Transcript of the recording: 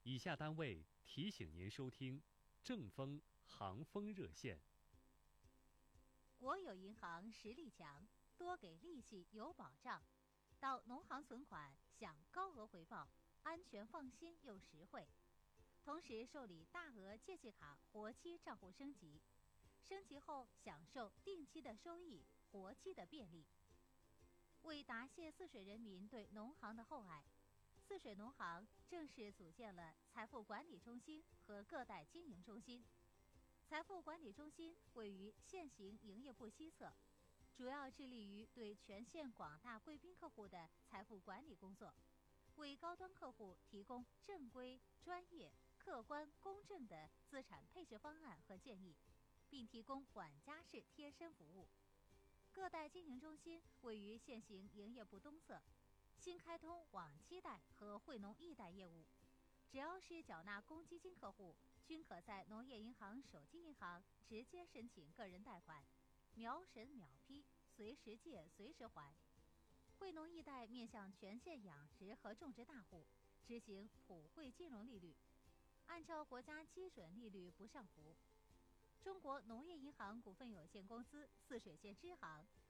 以下单位提醒您收听正风航风热线。 国有银行实力强，多给利息有保障，到农行存款享高额回报，安全放心又实惠。同时受理大额借记卡活期账户升级，升级后享受定期的收益、活期的便利。为答谢泗水人民对农行的厚爱，泗水农行正式组建了财富管理中心和各代经营中心。财富管理中心位于现行营业部西侧，主要致力于对全县广大贵宾客户的财富管理工作，为高端客户提供正规、专业、客观、公正的资产配置方案和建议，并提供管家式贴身服务。各代经营中心位于现行营业部东侧，新开通网期贷和惠农易贷业务，只要是缴纳公积金客户，均可在农业银行手机银行直接申请个人贷款，秒审秒批，随时借随时还。惠农易贷面向全县养殖和种植大户，执行普惠金融利率，按照国家基准利率不上浮。中国农业银行股份有限公司泗水县支行